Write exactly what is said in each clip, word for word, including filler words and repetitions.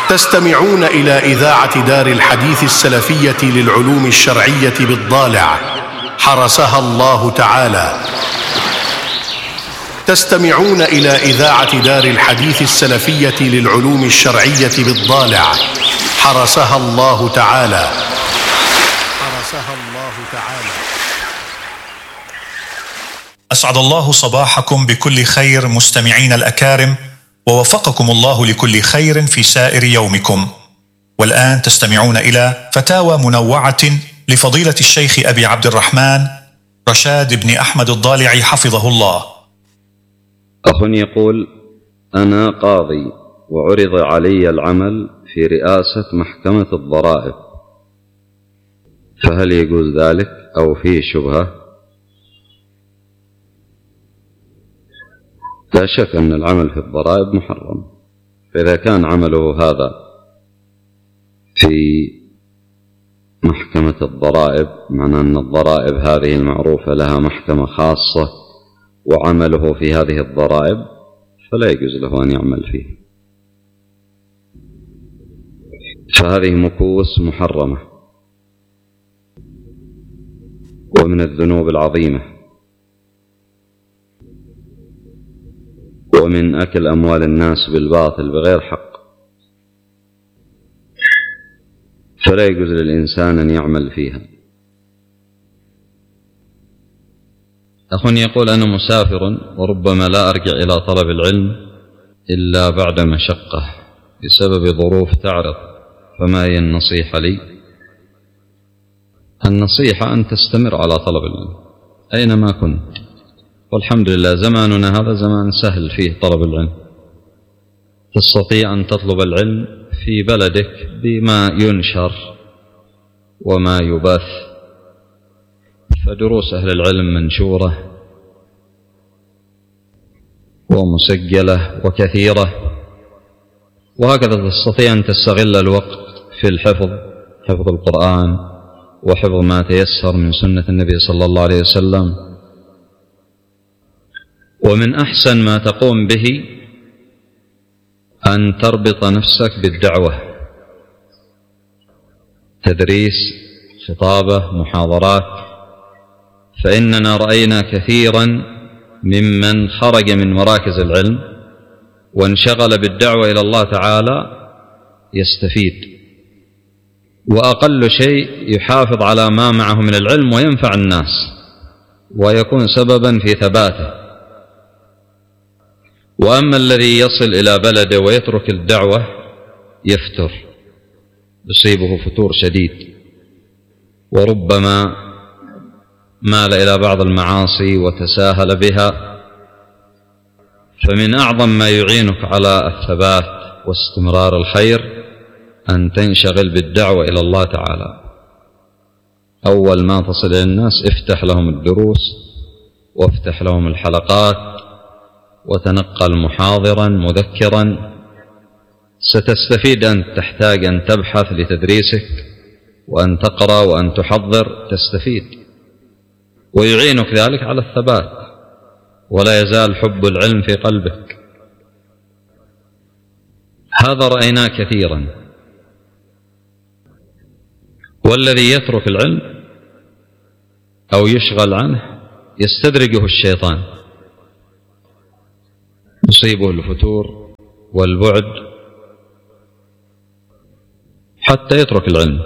تستمعون إلى إذاعة دار الحديث السلفية للعلوم الشرعية بالضالع حرسها الله تعالى. تستمعون إلى إذاعة دار الحديث السلفية للعلوم الشرعية بالضالع حرسها الله تعالى. حرسها الله تعالى. أسعد الله صباحكم بكل خير مستمعين الأكارم، ووفقكم الله لكل خير في سائر يومكم. والآن تستمعون إلى فتاوى منوعة لفضيلة الشيخ أبي عبد الرحمن رشاد بن أحمد الضالعي حفظه الله. أخ يقول: أنا قاضي وعرض علي العمل في رئاسة محكمة الضرائب، فهل يجوز ذلك أو فيه شبهة؟ لا شك أن العمل في الضرائب محرم، فإذا كان عمله هذا في محكمة الضرائب، معنى أن الضرائب هذه المعروفة لها محكمة خاصة وعمله في هذه الضرائب، فلا يجوز له أن يعمل فيه، فهذه مكوس محرمة ومن الذنوب العظيمة، ومن أكل أموال الناس بالباطل بغير حق، فلا يجوز للإنسان أن يعمل فيها. أخ يقول: أنا مسافر وربما لا أرجع إلى طلب العلم إلا بعد مشقة بسبب ظروف تعرض، فما هي النصيحة لي؟ النصيحة أن تستمر على طلب العلم أينما كنت، والحمد لله زماننا هذا زمان سهل فيه طلب العلم، تستطيع أن تطلب العلم في بلدك بما ينشر وما يبث، فدروس أهل العلم منشورة ومسجلة وكثيرة، وهكذا تستطيع أن تستغل الوقت في الحفظ، حفظ القرآن وحفظ ما تيسر من سنة النبي صلى الله عليه وسلم. ومن أحسن ما تقوم به أن تربط نفسك بالدعوة، تدريس، خطابة، محاضرات، فإننا رأينا كثيرا ممن خرج من مراكز العلم وانشغل بالدعوة إلى الله تعالى يستفيد، وأقل شيء يحافظ على ما معه من العلم وينفع الناس ويكون سببا في ثباته. وأما الذي يصل إلى بلده ويترك الدعوة يفتر، يصيبه فتور شديد، وربما مال إلى بعض المعاصي وتساهل بها. فمن أعظم ما يعينك على الثبات واستمرار الخير أن تنشغل بالدعوة إلى الله تعالى. أول ما تصل إلى الناس افتح لهم الدروس وافتح لهم الحلقات وتنقل محاضرا مذكرا، ستستفيد. أن تحتاج أن تبحث لتدريسك وأن تقرأ وأن تحضر، تستفيد، ويعينك ذلك على الثبات، ولا يزال حب العلم في قلبك. هذا رأيناه كثيرا. والذي يترك العلم أو يشغل عنه يستدرجه الشيطان، يصيبه الفتور والبعد حتى يترك العلم.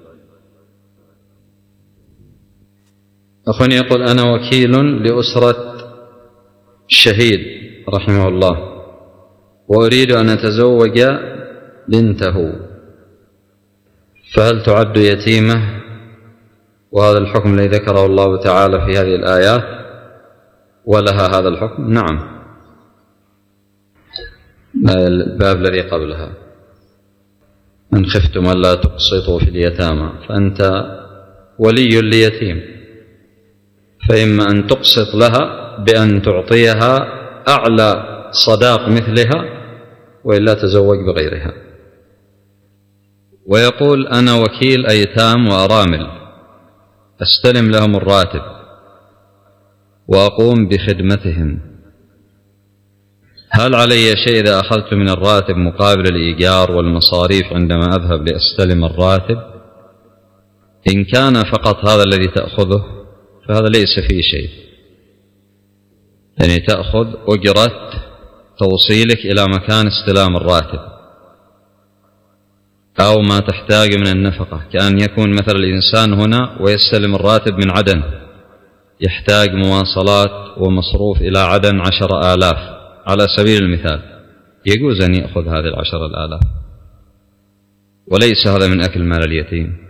أخواني يقول: أنا وكيل لأسرة الشهيد رحمه الله، وأريد أن أتزوج بنته، فهل تعد يتيمة؟ وهذا الحكم الذي ذكره الله تعالى في هذه الآيات ولها هذا الحكم؟ نعم. الباب الذي قبلها: إن خفتم ألا تقسطوا في اليتامى، فأنت ولي ليتيم، فإما أن تقسط لها بأن تعطيها أعلى صداق مثلها، وإلا تزوج بغيرها. ويقول: أنا وكيل أيتام وأرامل، أستلم لهم الراتب وأقوم بخدمتهم، هل علي شيء إذا أخذت من الراتب مقابل الإيجار والمصاريف عندما أذهب لأستلم الراتب؟ إن كان فقط هذا الذي تأخذه فهذا ليس فيه شيء، يعني تأخذ أجرة توصيلك إلى مكان استلام الراتب أو ما تحتاج من النفقة، كأن يكون مثلا الإنسان هنا ويستلم الراتب من عدن، يحتاج مواصلات ومصروف إلى عدن عشر آلاف على سبيل المثال، يجوز أن يأخذ هذه العشر الآلاف، وليس هذا من أكل مال اليتيم.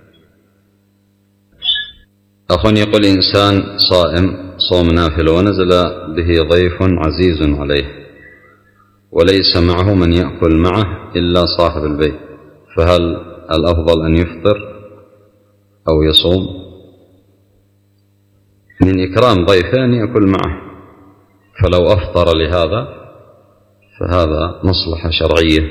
أخ يقول إنسان صائم صوم نافل ونزل به ضيف عزيز عليه وليس معه من يأكل معه إلا صاحب البيت، فهل الأفضل أن يفطر أو يصوم؟ من إكرام ضيفه أن يأكل معه، فلو أفطر لهذا فهذا مصلحة شرعية.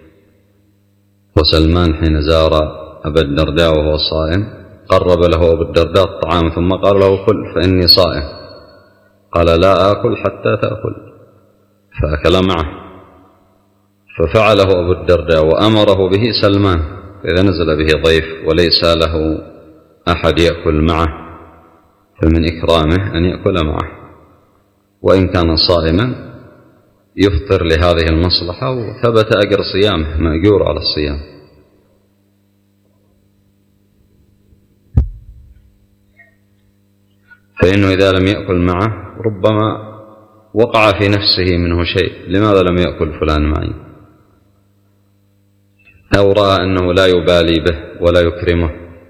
وسلمان حين زار أبا الدرداء وهو صائم قرب له أبو الدرداء الطعام ثم قال له كل فإني صائم، قال لا آكل حتى تأكل، فأكل معه، ففعله أبو الدرداء وأمره به سلمان. إذا نزل به ضيف وليس له أحد يأكل معه فمن إكرامه أن يأكل معه، وإن كان صائما يفطر لهذه المصلحة وثبت أجر صيامه، مأجور على الصيام. فإنه إذا لم يأكل معه ربما وقع في نفسه منه شيء، لماذا لم يأكل فلان معي؟ أو رأى أنه لا يبالي به ولا يكرمه.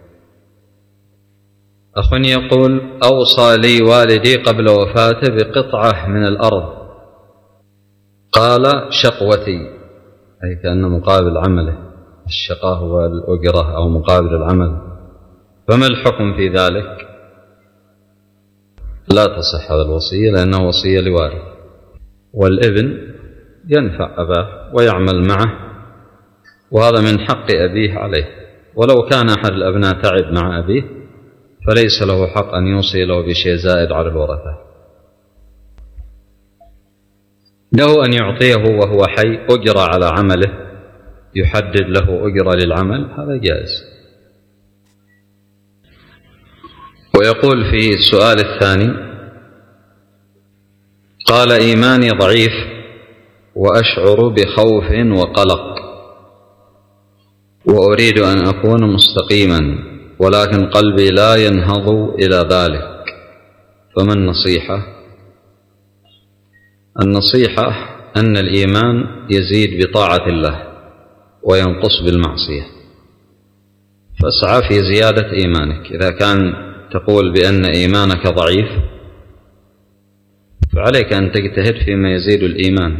أخ يقول أوصى لي والدي قبل وفاته بقطعة من الأرض، قال شقوتي، أي كأن مقابل عمله، الشقاء هو الأجرة أو مقابل العمل، فما الحكم في ذلك؟ لا تصح هذا الوصية لأنه وصية لوارث، والابن ينفع أباه ويعمل معه، وهذا من حق أبيه عليه، ولو كان أحد الأبناء تعب مع أبيه فليس له حق أن يوصي له بشيء زائد على الورثة. له أن يعطيه وهو حي أجرة على عمله، يحدد له أجرة للعمل، هذا جائز. ويقول في السؤال الثاني قال إيماني ضعيف وأشعر بخوف وقلق وأريد أن أكون مستقيما، ولكن قلبي لا ينهض إلى ذلك، فما النصيحة؟ النصيحة أن الإيمان يزيد بطاعة الله وينقص بالمعصية، فاسعى في زيادة إيمانك. إذا كان تقول بأن إيمانك ضعيف فعليك أن تجتهد فيما يزيد الإيمان،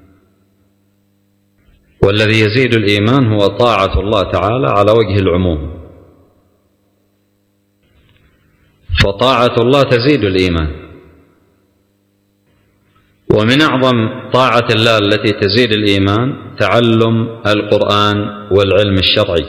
والذي يزيد الإيمان هو طاعة الله تعالى على وجه العموم، فطاعة الله تزيد الإيمان. ومن أعظم طاعة الله التي تزيد الإيمان تعلم القرآن والعلم الشرعي،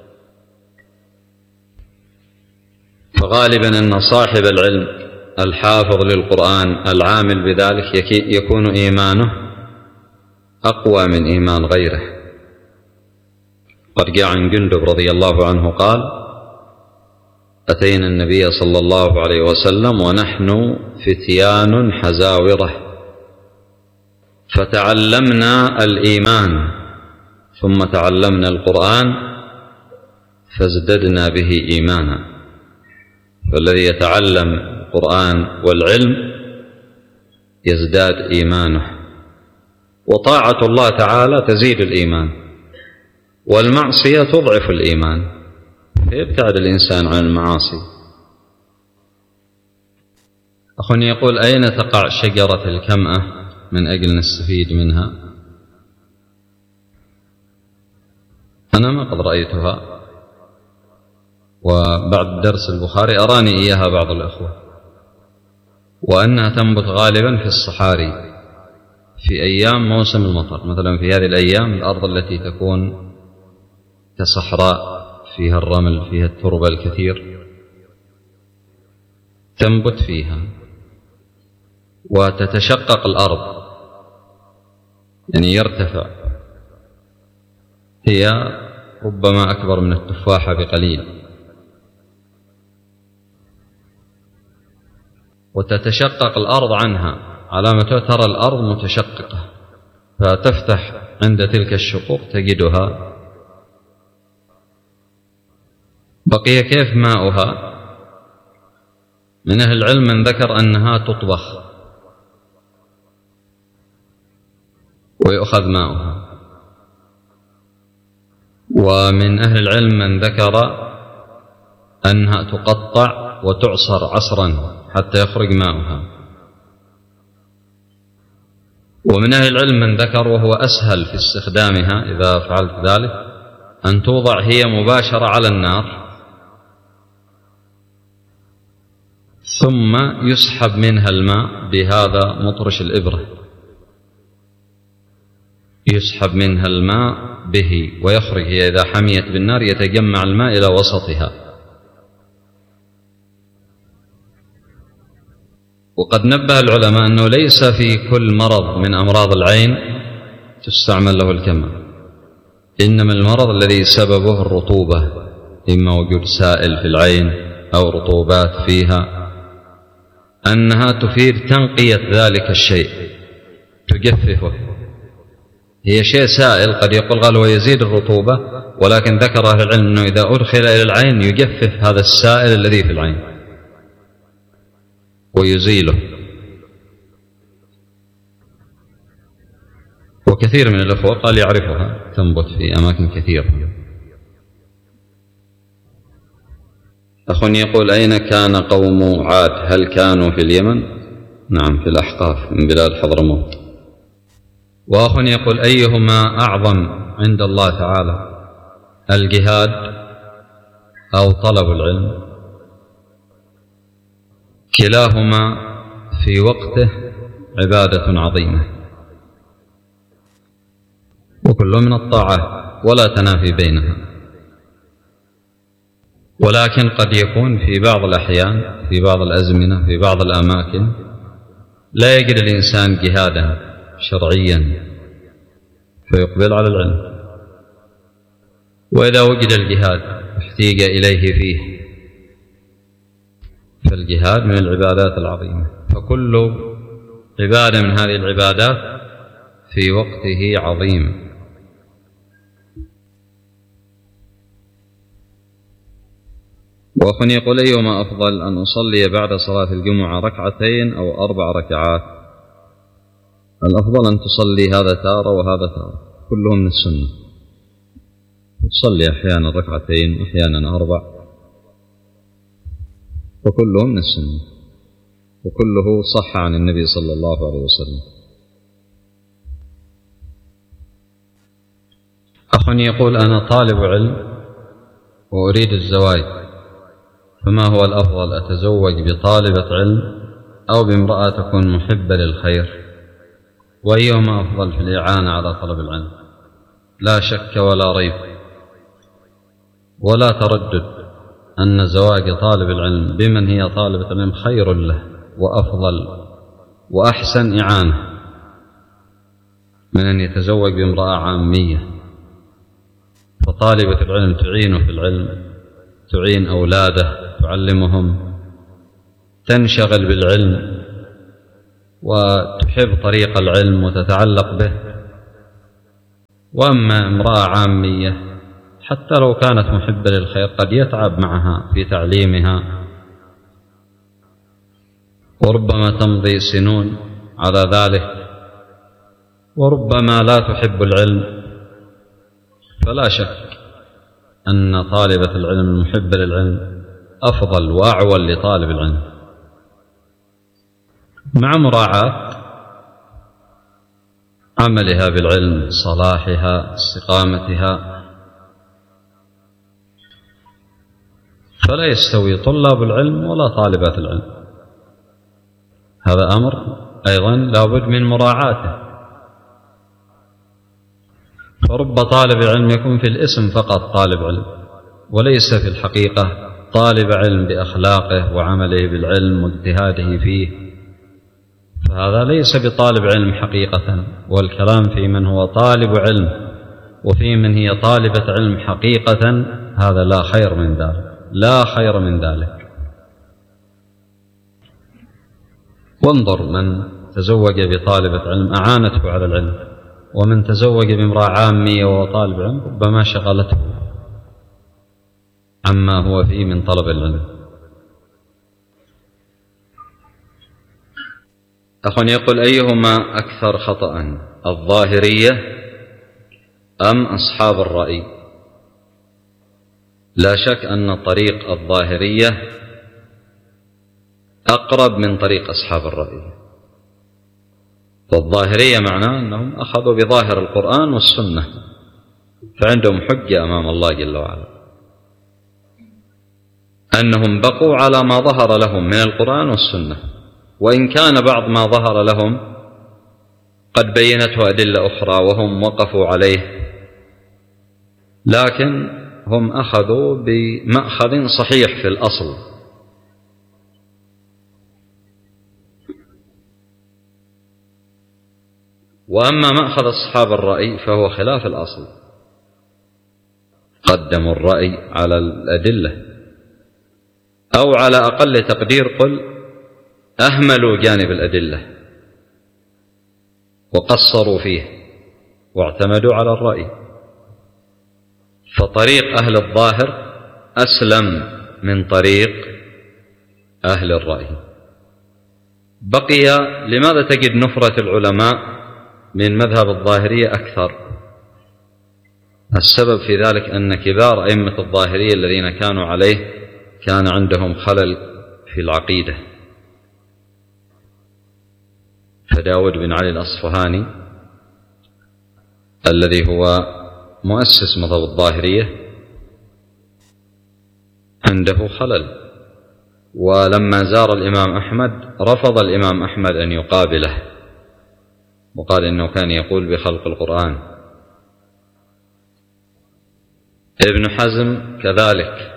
فغالبا أن صاحب العلم الحافظ للقرآن العامل بذلك يكون إيمانه أقوى من إيمان غيره. قد جاء عن جندب رضي الله عنه قال أتينا النبي صلى الله عليه وسلم ونحن فتيان حزاورة فتعلمنا الإيمان ثم تعلمنا القرآن فازددنا به إيمانا. فالذي يتعلم القرآن والعلم يزداد إيمانه، وطاعة الله تعالى تزيد الإيمان، والمعصية تضعف الإيمان، فيبتعد الإنسان عن المعاصي. أخ يقول أين تقع شجرة الكمأة من أجل نستفيد منها؟ أنا ما قد رأيتها، وبعد درس البخاري أراني إياها بعض الأخوة، وأنها تنبت غالبا في الصحاري في أيام موسم المطر. مثلا في هذه الأيام الأرض التي تكون كصحراء فيها الرمل فيها التربة الكثير تنبت فيها وتتشقق الأرض يعني يرتفع، هي ربما أكبر من التفاحة بقليل، وتتشقق الأرض عنها، علامة ترى الأرض متشققة، فتفتح عند تلك الشقوق تجدها. بقي كيف ماؤها؟ من أهل العلم من ذكر أنها تطبخ ويؤخذ ماؤها، ومن أهل العلم من ذكر أنها تقطع وتعصر عصرا حتى يخرج ماؤها، ومن أهل العلم من ذكر، وهو أسهل في استخدامها إذا فعلت ذلك، أن توضع هي مباشرة على النار ثم يسحب منها الماء بهذا مطرش الإبرة، يسحب منها الماء به ويخرج، هي إذا حميت بالنار يتجمع الماء إلى وسطها. وقد نبه العلماء أنه ليس في كل مرض من أمراض العين تستعمل له الكمة، إنما المرض الذي سببه الرطوبة، إما وجود سائل في العين أو رطوبات فيها، أنها تفيد تنقية ذلك الشيء، تجففه. هي شيء سائل قد يقول قال ويزيد الرطوبة، ولكن ذكر أهل العلم أنه إذا أدخل إلى العين يجفف هذا السائل الذي في العين ويزيله. وكثير من الأخوة قال يعرفها، تنبت في أماكن كثيرة. أخ يقول أين كان قوم عاد؟ هل كانوا في اليمن؟ نعم، في الأحقاف من بلاد حضرموت. وأخ يقول أيهما أعظم عند الله تعالى، الجهاد أو طلب العلم؟ كلاهما في وقته عبادة عظيمة، وكل من الطاعة ولا تنافي بينها، ولكن قد يكون في بعض الأحيان، في بعض الأزمنة، في بعض الأماكن لا يجد الإنسان جهادا شرعيا فيقبل على العلم، وإذا وجد الجهاد احتيج إليه فيه، فالجهاد من العبادات العظيمة، فكل عبادة من هذه العبادات في وقته عظيم. وأخ يقول أيهما أفضل، أن أصلي بعد صلاة الجمعة ركعتين أو أربع ركعات؟ الأفضل أن تصلي هذا تارة وهذا تارة، كلهم من السنة، تصلي أحيانا ركعتين وأحيانا أربع، وكلهم من السنة، وكله صح عن النبي صلى الله عليه وسلم. أخ يقول أنا طالب علم وأريد الزواج، فما هو الأفضل، أتزوج بطالبة علم أو بامرأة تكون محبة للخير؟ وأيهما أفضل في الإعانة على طلب العلم؟ لا شك ولا ريب ولا تردد أن زواج طالب العلم بمن هي طالبة العلم خير له وأفضل وأحسن إعانة من أن يتزوج بامرأة عامية. فطالبة العلم تعينه في العلم، تعين أولاده، تعلمهم، تنشغل بالعلم وتحب طريق العلم وتتعلق به. وأما امرأة عامية حتى لو كانت محبة للخير قد يتعب معها في تعليمها، وربما تمضي سنون على ذلك، وربما لا تحب العلم. فلا شك أن طالبة العلم المحبة للعلم أفضل وأعول لطالب العلم، مع مراعاة عملها بالعلم، صلاحها، استقامتها. فلا يستوي طلاب العلم ولا طالبات العلم، هذا أمر أيضا لا بد من مراعاته. فرب طالب علم يكون في الاسم فقط طالب علم، وليس في الحقيقة طالب علم بأخلاقه وعمله بالعلم واجتهاده فيه، فهذا ليس بطالب علم حقيقة، والكلام في من هو طالب علم وفي من هي طالبة علم حقيقة، هذا لا خير من ذلك، لا خير من ذلك. وانظر من تزوج بطالبة علم أعانته على العلم، ومن تزوج بامرأة عامية وهو طالب علم ربما شغلته عما هو فيه من طلب العلم. أخ يقول: أيهما أكثر خطأ، الظاهرية أم أصحاب الرأي؟ لا شك أن طريق الظاهرية أقرب من طريق أصحاب الرأي. والظاهرية معناه أنهم أخذوا بظاهر القرآن والسنة، فعندهم حجة أمام الله جل وعلا، أنهم بقوا على ما ظهر لهم من القرآن والسنة، وإن كان بعض ما ظهر لهم قد بينته أدلة أخرى وهم وقفوا عليه، لكن هم أخذوا بمأخذ صحيح في الأصل. وأما مأخذ أصحاب الرأي فهو خلاف الأصل، قدموا الرأي على الأدلة، أو على أقل تقدير قل أهملوا جانب الأدلة وقصروا فيه واعتمدوا على الرأي. فطريق أهل الظاهر أسلم من طريق أهل الرأي. بقي لماذا تجد نفرة العلماء من مذهب الظاهرية أكثر؟ السبب في ذلك أن كبار أئمة الظاهرية الذين كانوا عليه كان عندهم خلل في العقيدة. فداود بن علي الأصفهاني الذي هو مؤسس مذهب الظاهرية عنده خلل، ولما زار الإمام أحمد رفض الإمام أحمد أن يقابله، وقال إنه كان يقول بخلق القرآن. ابن حزم كذلك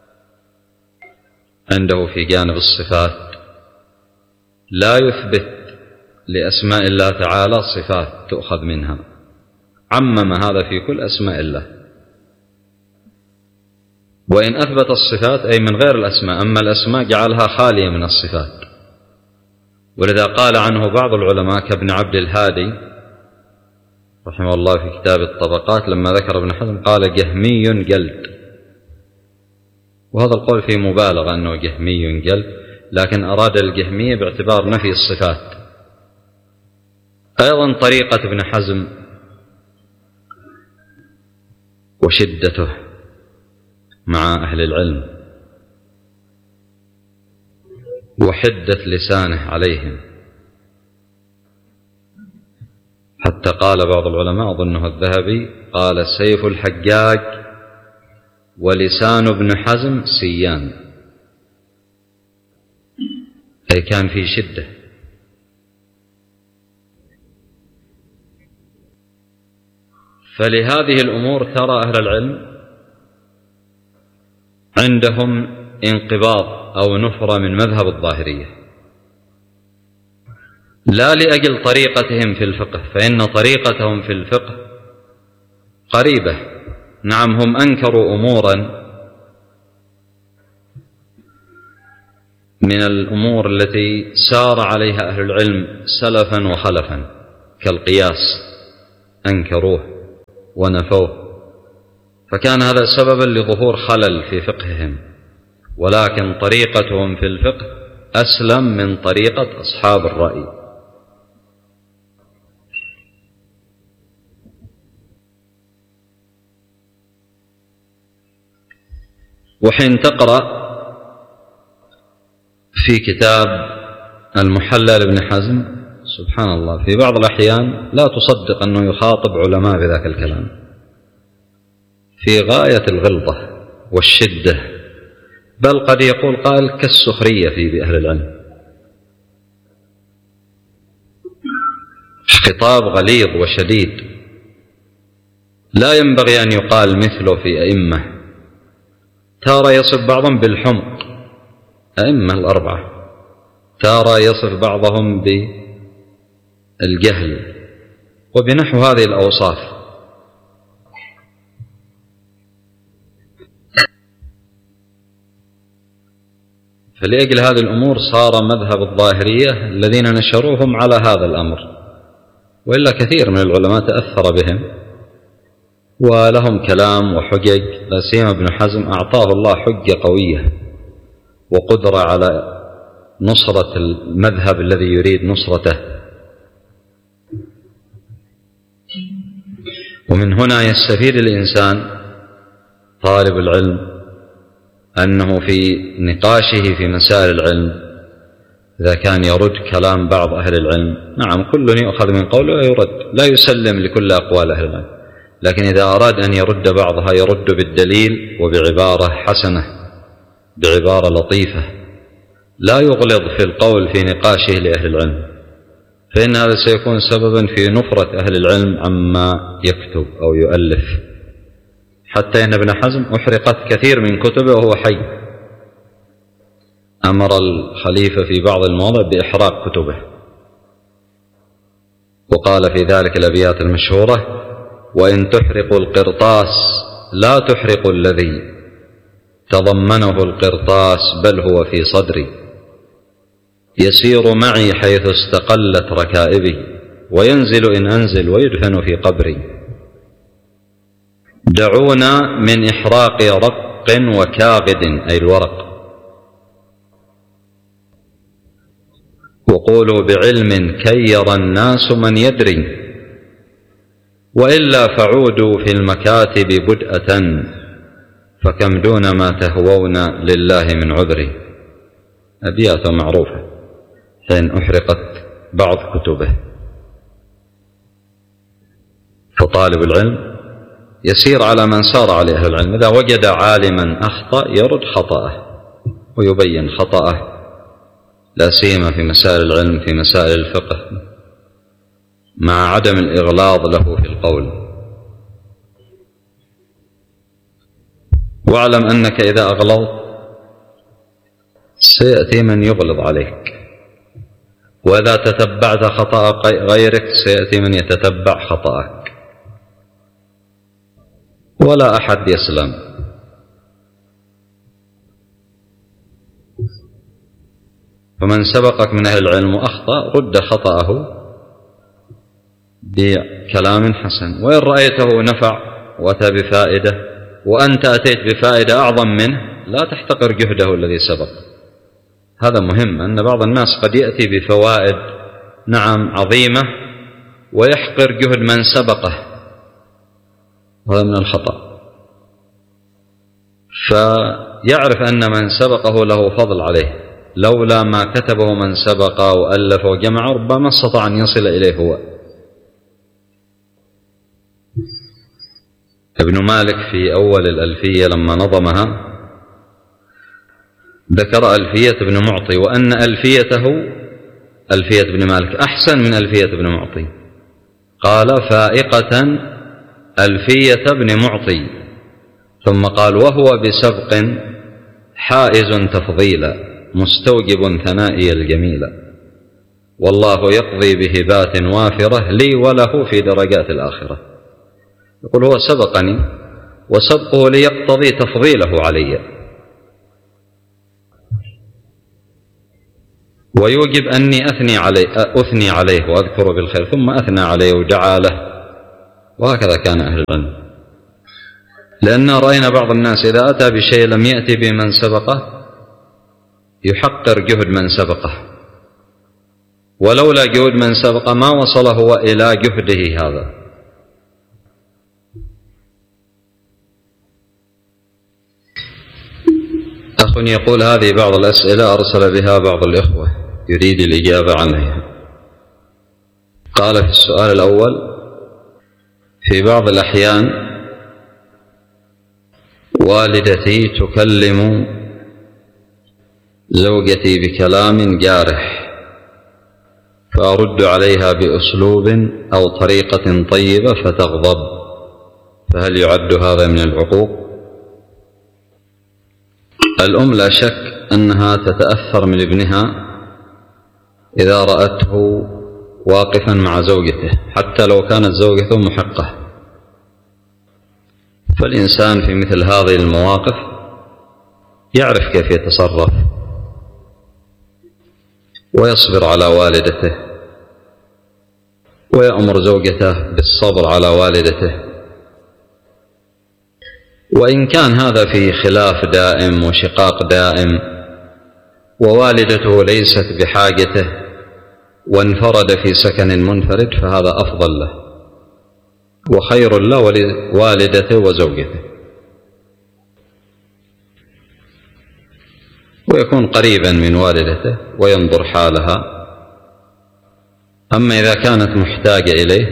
عنده في جانب الصفات لا يثبت لأسماء الله تعالى صفات تؤخذ منها، عمم هذا في كل أسماء الله، وإن أثبت الصفات أي من غير الأسماء، أما الأسماء جعلها خالية من الصفات. ولذا قال عنه بعض العلماء كابن عبد الهادي رحمه الله في كتاب الطبقات لما ذكر ابن حزم قال جهمي جلد، وهذا القول فيه مبالغة أنه جهمي جلد، لكن أراد الجهمية باعتبار نفي الصفات. أيضا طريقة ابن حزم وشدته مع أهل العلم وحدة لسانه عليهم، حتى قال بعض العلماء أظنه الذهبي قال سيف الحجاج ولسان ابن حزم سيان، أي كان في شدة. فلهذه الأمور ترى أهل العلم عندهم انقباض أو نفرة من مذهب الظاهرية، لا لأجل طريقتهم في الفقه، فإن طريقتهم في الفقه قريبة، نعم هم أنكروا أمورا من الأمور التي سار عليها أهل العلم سلفا وخلفا كالقياس، أنكروه ونفوه، فكان هذا سببا لظهور خلل في فقههم، ولكن طريقتهم في الفقه أسلم من طريقة أصحاب الرأي. وحين تقرأ في كتاب المحلى لابن حزم سبحان الله في بعض الأحيان لا تصدق أنه يخاطب علماء بذاك الكلام، في غاية الغلظة والشدة، بل قد يقول قال كالسخرية في بأهل العلم، خطاب غليظ وشديد لا ينبغي أن يقال مثله في أئمة. تارى يصف بعضهم بالحمق، أئمة الأربعة، تارى يصف بعضهم الجهل وبنحو هذه الأوصاف. فلأجل هذه الأمور صار مذهب الظاهرية الذين نشروهم على هذا الأمر، وإلا كثير من العلماء تأثر بهم ولهم كلام وحجج، لا سيما ابن حزم أعطاه الله حجة قوية وقدرة على نصرة المذهب الذي يريد نصرته. ومن هنا يستفيد الإنسان طالب العلم أنه في نقاشه في مسائل العلم إذا كان يرد كلام بعض أهل العلم، نعم كل يؤخذ من قوله ويرد، لا يسلم لكل أقوال أهل العلم، لكن إذا أراد أن يرد بعضها يرد بالدليل وبعبارة حسنة، بعبارة لطيفة، لا يغلظ في القول في نقاشه لأهل العلم، فإن هذا سيكون سببا في نفرة أهل العلم عما يكتب أو يؤلف. حتى إن ابن حزم أحرقت كثير من كتبه وهو حي، أمر الخليفة في بعض المواضع بإحراق كتبه، وقال في ذلك الأبيات المشهورة: وإن تحرقوا القرطاس لا تحرقوا الذي تضمنه القرطاس بل هو في صدري، يسير معي حيث استقلت ركائبي، وينزل إن أنزل ويدفن في قبري. دعونا من إحراق رق وكاغد أي الورق، وقولوا بعلم كي يرى الناس من يدري، وإلا فعودوا في المكاتب بدءة، فكم دون ما تهوون لله من عذري. أبيات معروفة حين أحرقت بعض كتبه. فطالب العلم يسير على من سار عليه أهل العلم، إذا وجد عالما أخطأ يرد خطأه ويبين خطأه، لا سيما في مسائل العلم في مسائل الفقه، مع عدم الإغلاظ له في القول. واعلم أنك إذا أغلظت سيأتي من يغلظ عليك، وإذا تتبعت خطأ غيرك سيأتي من يتتبع خطأك، ولا أحد يسلم. فمن سبقك من أهل العلم وأخطأ رد خطأه بكلام حسن، وإن رأيته نفع وأتى بفائدة وأنت أتيت بفائدة أعظم منه لا تحتقر جهده الذي سبق. هذا مهم، أن بعض الناس قد يأتي بفوائد نعم عظيمة ويحقر جهد من سبقه، هذا من الخطأ. فيعرف أن من سبقه له فضل عليه، لولا ما كتبه من سبق وألف وجمع ربما استطاع أن يصل إليه هو. ابن مالك في أول الألفية لما نظمها ذكر ألفية ابن معطي، وأن ألفيته ألفية ابن مالك أحسن من ألفية ابن معطي، قال فائقة ألفية ابن معطي، ثم قال وهو بسبق حائز تفضيلا، مستوجب ثنائي الجميلة، والله يقضي بهبات وافرة لي وله في درجات الآخرة. يقول هو سبقني وسبقه ليقتضي تفضيله علي، ويوجب أني أثني عليه, أثني عليه وأذكر بالخير ثم أثنى عليه ودعا له، وهكذا كان أهل العلم. لأن رأينا بعض الناس إذا أتى بشيء لم يأتي بمن سبقه يحقر جهد من سبقه، ولولا جهد من سبقه ما وصل هو إلى جهده هذا. أخ يقول هذه بعض الأسئلة أرسل بها بعض الإخوة يريد الإجابة عنها. قال في السؤال الأول: في بعض الأحيان والدتي تكلم زوجتي بكلام جارح، فأرد عليها بأسلوب أو طريقة طيبة فتغضب، فهل يعد هذا من العقوق؟ الأم لا شك أنها تتأثر من ابنها إذا رأته واقفا مع زوجته حتى لو كانت زوجته محقة. فالإنسان في مثل هذه المواقف يعرف كيف يتصرف ويصبر على والدته ويأمر زوجته بالصبر على والدته، وإن كان هذا في خلاف دائم وشقاق دائم ووالدته ليست بحاجته وانفرد في سكن منفرد فهذا أفضل له وخير له ولوالدته وزوجته، ويكون قريبا من والدته وينظر حالها. أما إذا كانت محتاجة إليه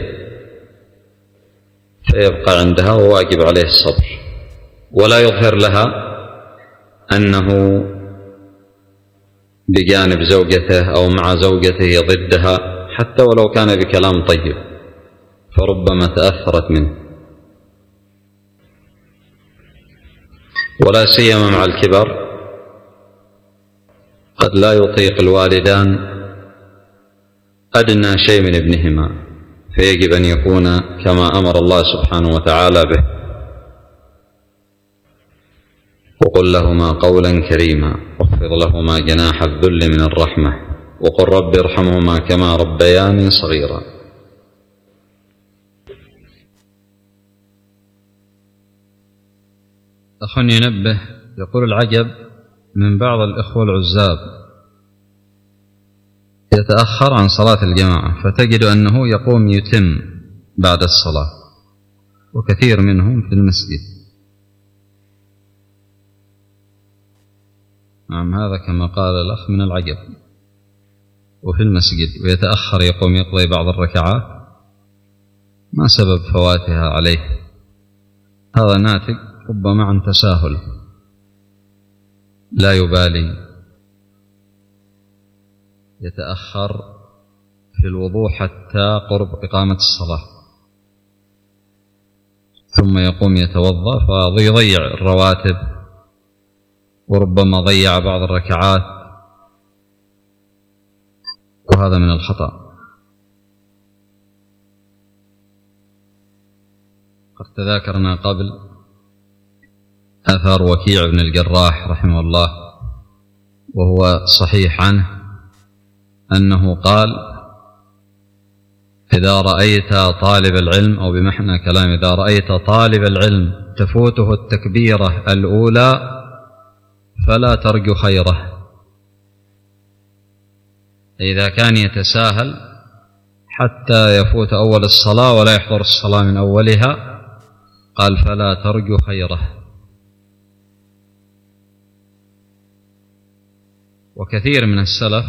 فيبقى عندها وواجب عليه الصبر، ولا يظهر لها أنه بجانب زوجته أو مع زوجته ضدها حتى ولو كان بكلام طيب، فربما تأثرت منه، ولا سيما مع الكبر قد لا يطيق الوالدان أدنى شيء من ابنهما، فيجب أن يكون كما أمر الله سبحانه وتعالى به: وقل لهما قولا كريما واخفض لهما جناح الذل من الرحمة وقل رب ارحمهما كما ربياني صغيرا. أخ ينبه يقول: العجب من بعض الإخوة العزاب يتأخر عن صلاة الجماعة، فتجد أنه يقوم يتم بعد الصلاة، وكثير منهم في المسجد. نعم، هذا كما قال الأخ من العجب، وفي المسجد ويتأخر يقوم يقضي بعض الركعات. ما سبب فواتها عليه؟ هذا ناتج ربما عن تساهل، لا يبالي، يتأخر في الوضوء حتى قرب إقامة الصلاة ثم يقوم يتوضأ، فيضيع الرواتب وربما ضيع بعض الركعات، وهذا من الخطأ. قد تذاكرنا قبل أثر وكيع بن الجراح رحمه الله، وهو صحيح عنه أنه قال: إذا رأيت طالب العلم، أو بمعنى كلام إذا رأيت طالب العلم تفوته التكبيرة الأولى فلا ترجو خيره. إذا كان يتساهل حتى يفوت أول الصلاة ولا يحضر الصلاة من أولها، قال: فلا ترجو خيره. وكثير من السلف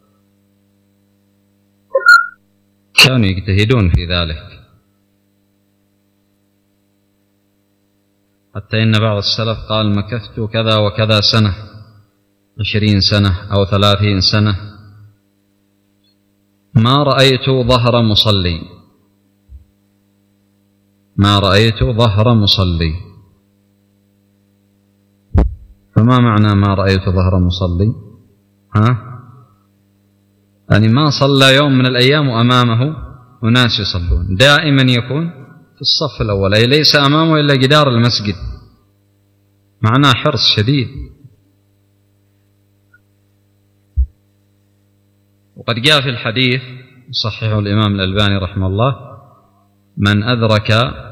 كانوا يجتهدون في ذلك، حتى إن بعض السلف قال: مكثت كذا وكذا سنة، عشرين سنة أو ثلاثين سنة، ما رأيت ظهر مصلي، ما رأيت ظهر مصلي. فما معنى ما رأيت ظهر مصلي؟ ها؟ يعني ما صلى يوم من الأيام وأمامه أناس يصلون، دائما يكون في الصف الأول، أي ليس أمامه إلا جدار المسجد، معناه حرص شديد. وقد جاء في الحديث صححه الإمام الألباني رحمه الله: من أدرك